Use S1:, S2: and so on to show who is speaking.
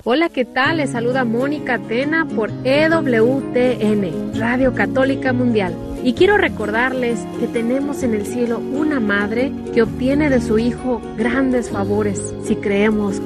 S1: Hola, ¿qué tal? Les saluda Mónica Tena por EWTN, Radio Católica Mundial. Y quiero recordarles que tenemos en el cielo una madre que obtiene de su Hijo grandes favores si creemos